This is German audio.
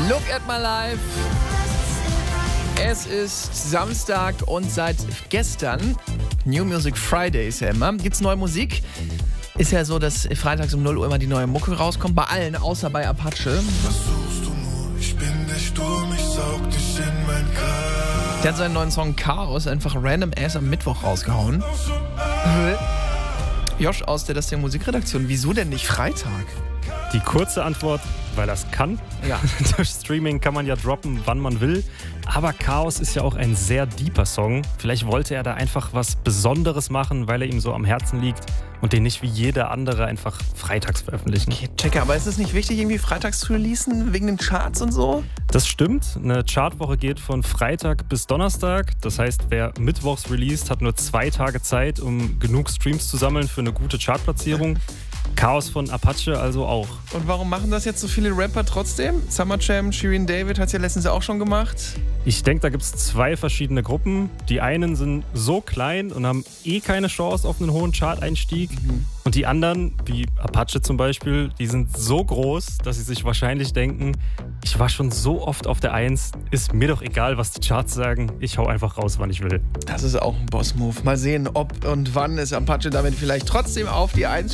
Look at my life. Es ist Samstag und seit gestern, New Music Friday ist ja immer, gibt's neue Musik. Ist ja so, dass freitags um 0 Uhr immer die neue Mucke rauskommt, bei allen, außer bei Apache. Was suchst du nur? Ich bin der Sturm, ich saug dich in mein Kreis. Der hat seinen neuen Song Chaos einfach random ass am Mittwoch rausgehauen. Josh aus der Das Ding Musikredaktion, wieso denn nicht Freitag? Die kurze Antwort, weil das kann. Ja. Durch Streaming kann man ja droppen, wann man will. Aber Chaos ist ja auch ein sehr deeper Song. Vielleicht wollte er da einfach was Besonderes machen, weil er ihm so am Herzen liegt und den nicht wie jeder andere einfach freitags veröffentlichen. Okay, checke, aber ist es nicht wichtig, irgendwie freitags zu releasen, wegen den Charts und so? Das stimmt. Eine Chartwoche geht von Freitag bis Donnerstag. Das heißt, wer mittwochs released, hat nur 2 Tage Zeit, um genug Streams zu sammeln für eine gute Chartplatzierung. Chaos von Apache also auch. Und warum machen das jetzt so viele Rapper trotzdem? Summer Jam, Shirin David hat es ja letztens auch schon gemacht. Ich denke, da gibt es 2 verschiedene Gruppen. Die einen sind so klein und haben keine Chance auf einen hohen Chart-Einstieg. Und die anderen, wie Apache zum Beispiel, die sind so groß, dass sie sich wahrscheinlich denken, ich war schon so oft auf der 1, ist mir doch egal, was die Charts sagen, ich hau einfach raus, wann ich will. Das ist auch ein Boss-Move. Mal sehen, ob und wann es Apache damit vielleicht trotzdem auf die 1